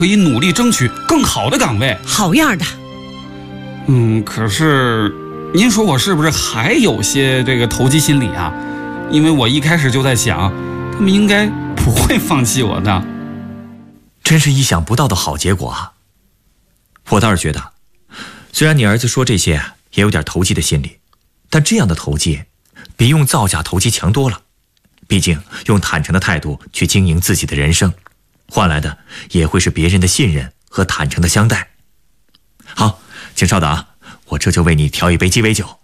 可以努力争取更好的岗位。 好样的。 可是您说我是不是还有些这个投机心理啊？因为我一开始就在想，他们应该不会放弃我的。 真是意想不到的好结果啊！我倒是觉得，虽然你儿子说这些也有点投机的心理，但这样的投机比用造假投机强多了。毕竟用坦诚的态度去经营自己的人生，换来的也会是别人的信任和坦诚的相待。好，请稍等啊，我这就为你调一杯鸡尾酒。